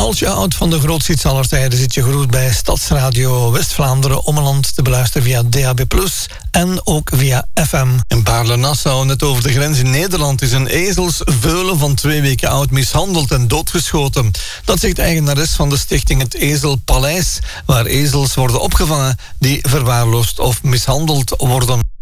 Als je houdt van de grootste hits aller tijden, zit je geroerd bij Stadsradio West-Vlaanderen Ommeland te beluisteren via DAB+, en ook via FM. In Baarle-Nassau, net over de grens in Nederland, is een ezelsveulen van 2 weken oud mishandeld en doodgeschoten. Dat zegt de eigenares van de stichting Het Ezelpaleis, waar ezels worden opgevangen die verwaarloosd of mishandeld worden.